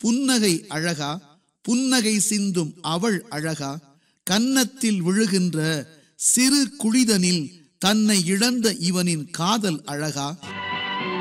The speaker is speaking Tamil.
புன்னகை அழகா, புன்னகை சிந்தும் அவள் அழகா, கன்னத்தில் விழுகின்ற சிறு குழிதனில் தன்னை இழந்த இவனின் காதல் அழகா.